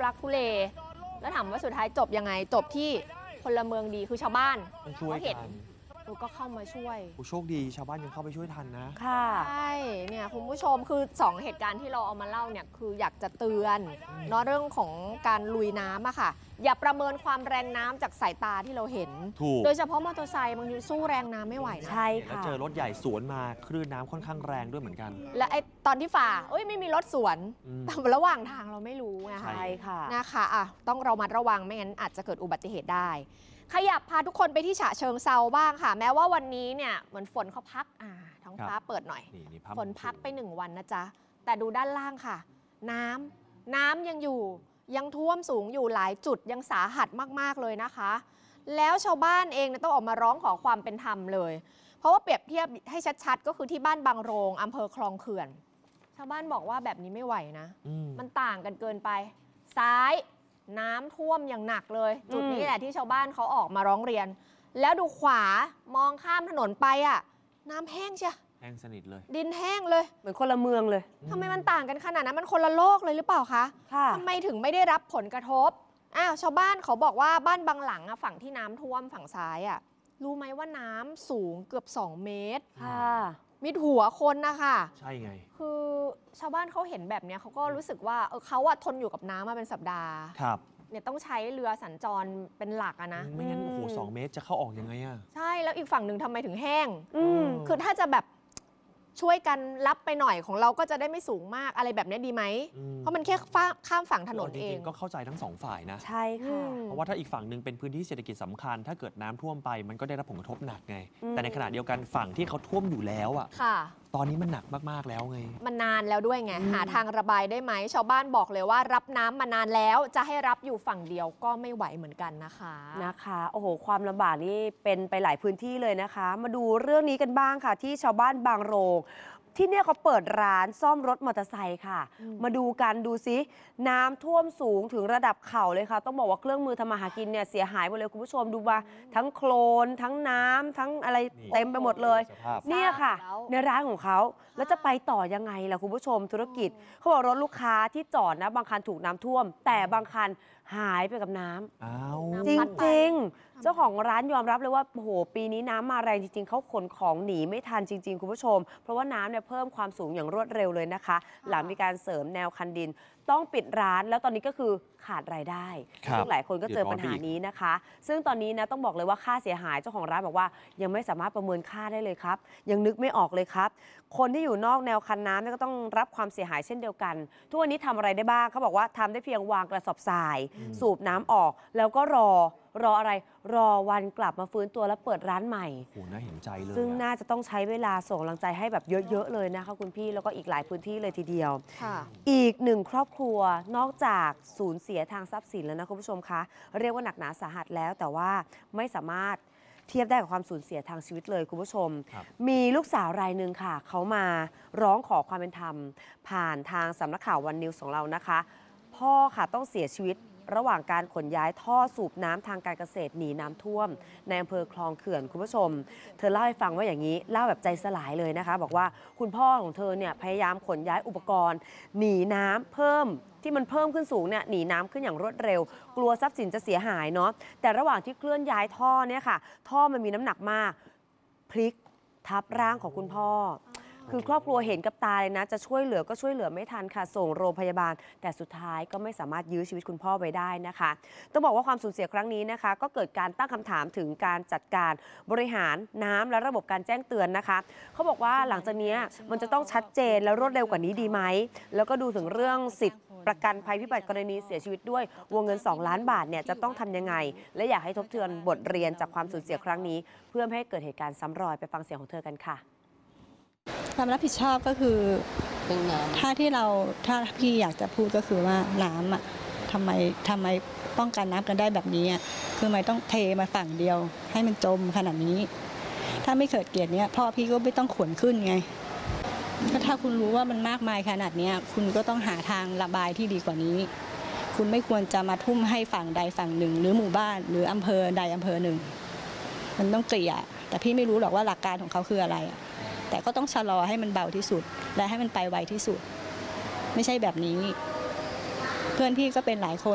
ลักทุเลแล้วถามว่าสุดท้ายจบยังไงจบที่พลเมืองดีคือชาวบ้านเขาเห็นก็เข้ามาช่วยโชคดีชาวบ้านยังเข้าไปช่วยทันนะค่ะใช่เนี่ยคุณผู้ชมคือ2เหตุการณ์ที่เราเอามาเล่าเนี่ยคืออยากจะเตือนเนาะเรื่องของการลุยน้ำอะค่ะอย่าประเมินความแรงน้ำจากสายตาที่เราเห็นโดยเฉพาะมอเตอร์ไซค์บางทีสู้แรงน้ำไม่ไหวนะใช่ค่ะแล้วเจอรถใหญ่สวนมาคลื่นน้ำค่อนข้างแรงด้วยเหมือนกันและไอตอนที่ฝ่าไม่มีรถสวนแต่ระหว่างทางเราไม่รู้ไงใช่ค่ะนะคะต้องเรามาระวังไม่งั้นอาจจะเกิดอุบัติเหตุได้ขยับพาทุกคนไปที่ฉะเชิงเซาบ้างค่ะแม้ว่าวันนี้เนี่ยเหมือนฝนเขาพักท้องฟ้าเปิดหน่อยฝนพักไป1 วันนะจ๊ะแต่ดูด้านล่างค่ะน้ำยังอยู่ยังท่วมสูงอยู่หลายจุดยังสาหัสมากๆเลยนะคะแล้วชาวบ้านเองต้องออกมาร้องขอความเป็นธรรมเลยเพราะว่าเปรียบเทียบให้ชัดๆก็คือที่บ้านบางโรงอำเภอคลองเขื่อนชาวบ้านบอกว่าแบบนี้ไม่ไหวนะมันต่างกันเกินไปซ้ายน้ำท่วมอย่างหนักเลยจุดนี้แหละที่ชาวบ้านเขาออกมาร้องเรียนแล้วดูขวามองข้ามถนนไปน้ำแห้งใช่แห้งสนิทเลยดินแห้งเลยเหมือนคนละเมืองเลยทำไมมันต่างกันขนาดนั้นมันคนละโลกเลยหรือเปล่าคะทำไมถึงไม่ได้รับผลกระทบชาวบ้านเขาบอกว่าบ้านบางหลังฝั่งที่น้ำท่วมฝั่งซ้ายรู้ไหมว่าน้ำสูงเกือบ2 เมตรมิดหัวคนนะคะใช่ไงคือชาวบ้านเขาเห็นแบบนี้เขาก็รู้สึกว่าเขาทนอยู่กับน้ำมาเป็นสัปดาห์ครับเนี่ยต้องใช้เรือสัญจรเป็นหลักนะไม่งั้น2 เมตรจะเข้าออกยังไงใช่แล้วอีกฝั่งหนึ่งทำไมถึงแห้งคือถ้าจะแบบช่วยกันรับไปหน่อยของเราก็จะได้ไม่สูงมากอะไรแบบนี้ดีไหมเพราะมันแค่ข้ามฝั่งถนนเองก็เข้าใจทั้ง2 ฝ่ายนะใช่ค่ะเพราะว่าถ้าอีกฝั่งหนึ่งเป็นพื้นที่เศรษฐกิจสำคัญถ้าเกิดน้ำท่วมไปมันก็ได้รับผลกระทบหนักไงแต่ในขณะเดียวกันฝั่งที่เขาท่วมอยู่แล้วตอนนี้มันหนักมากๆแล้วไงมันนานแล้วด้วยไงหาทางระบายได้ไหมชาวบ้านบอกเลยว่ารับน้ำมานานแล้วจะให้รับอยู่ฝั่งเดียวก็ไม่ไหวเหมือนกันนะคะโอ้โหความลำบากนี่เป็นไปหลายพื้นที่เลยนะคะมาดูเรื่องนี้กันบ้างค่ะที่ชาวบ้านบางโรงที่เนี่ยเขาเปิดร้านซ่อมรถมอเตอร์ไซค์ค่ะมาดูกันดูซิน้ำท่วมสูงถึงระดับเข่าเลยค่ะต้องบอกว่าเครื่องมือทำมาหากินเนี่ยเสียหายหมดเลยคุณผู้ชมดูว่าทั้งโคลนทั้งน้ำทั้งอะไรเต็มไปหมดเลยเนี่ยค่ะในร้านของเขาแล้วจะไปต่อยังไงล่ะคุณผู้ชมธุรกิจเขาบอกรถลูกค้าที่จอดนะบางคันถูกน้ำท่วมแต่บางคันหายไปกับน้ำจริงๆเจ้าของร้านยอมรับเลยว่าโอ้โหปีนี้น้ำมาแรงจริงๆเขาขนของหนีไม่ทันจริงๆคุณผู้ชมเพราะว่าน้ำเนี่ยเพิ่มความสูงอย่างรวดเร็วเลยนะคะหลังมีการเสริมแนวคันดินต้องปิดร้านแล้วตอนนี้ก็คือขาดรายได้ซึ่งหลายคนก็เจอปัญหานี้นะคะซึ่งตอนนี้นะต้องบอกเลยว่าค่าเสียหายเจ้าของร้านบอกว่ายังไม่สามารถประเมินค่าได้เลยครับยังนึกไม่ออกเลยครับคนที่อยู่นอกแนวคันน้ำก็ต้องรับความเสียหายเช่นเดียวกันทุกวันนี้ทำอะไรได้บ้างเขาบอกว่าทำได้เพียงวางกระสอบทรายสูบน้ำออกแล้วก็รออะไรรอวันกลับมาฟื้นตัวแล้วเปิดร้านใหม่โอ้น่าเห็นใจเลยซึ่งน่าจะต้องใช้เวลาส่งกำลังใจให้แบบเยอะๆเลยนะคะคุณพี่แล้วก็อีกหลายพื้นที่เลยทีเดียวอีก1 ครอบครัวนอกจากสูญเสียทางทรัพย์สินแล้วนะคุณผู้ชมคะเรียกว่าหนักหนาสาหัสแล้วแต่ว่าไม่สามารถเทียบได้กับความสูญเสียทางชีวิตเลยคุณผู้ชมมีลูกสาวรายหนึ่งค่ะเขามาร้องขอความเป็นธรรมผ่านทางสำนักข่าววันนิวส์ของเรานะคะพ่อค่ะต้องเสียชีวิตระหว่างการขนย้ายท่อสูบน้ำทางการเกษตรหนีน้ำท่วมในอำเภอคลองเขื่อนคุณผู้ชมเธอเล่าให้ฟังว่าอย่างนี้เล่าแบบใจสลายเลยนะคะบอกว่าคุณพ่อของเธอเนี่ยพยายามขนย้ายอุปกรณ์หนีน้ำเพิ่มที่มันเพิ่มขึ้นสูงเนี่ยหนีน้ำขึ้นอย่างรวดเร็วกลัวทรัพย์สินจะเสียหายเนาะแต่ระหว่างที่เคลื่อนย้ายท่อเนี่ยค่ะท่อมันมีน้ำหนักมากพลิกทับร่างของคุณพ่อคือครอบครัวเห็นกับตาเลยนะจะช่วยเหลือก็ช่วยเหลือไม่ทันค่ะส่งโรงพยาบาลแต่สุดท้ายก็ไม่สามารถยื้อชีวิตคุณพ่อไว้ได้นะคะต้องบอกว่าความสูญเสียครั้งนี้นะคะก็เกิดการตั้งคำถามถึงการจัดการบริหารน้ำและระบบการแจ้งเตือนนะคะเขาบอกว่าหลังจากนี้มันจะต้องชัดเจนและรวดเร็วกว่านี้ดีไหมแล้วก็ดูถึงเรื่องสิทธิประกันภัยพิบัติกรณีเสียชีวิตด้วยวงเงิน2 ล้านบาทเนี่ยจะต้องทำยังไงและอยากให้ทบทวนบทเรียนจากความสูญเสียครั้งนี้เพื่อไม่ให้เกิดเหตุการณ์ซ้ำรอยไปฟังเสียงของเธอกันค่ะความรับผิดชอบก็คือถ้าพี่อยากจะพูดก็คือว่าน้ำอ่ะทำไมป้องกันน้ำกันได้แบบนี้อ่ะคือไม่ต้องเทมาฝั่งเดียวให้มันจมขนาดนี้ถ้าไม่เกิดเกียรติเนี้ยพ่อพี่ก็ไม่ต้องขวนขึ้นไงก็ถ้าคุณรู้ว่ามันมากมายขนาดนี้คุณก็ต้องหาทางระบายที่ดีกว่านี้คุณไม่ควรจะมาทุ่มให้ฝั่งใดฝั่งหนึ่งหรือหมู่บ้านหรืออำเภอใดอำเภอหนึ่งมันต้องเกลี่ยแต่พี่ไม่รู้หรอกว่าหลักการของเขาคืออะไรแต่ก็ต้องชะลอให้มันเบาที่สุดและให้มันไปไวที่สุดไม่ใช่แบบนี้เพื่อนพี่ก็เป็นหลายคน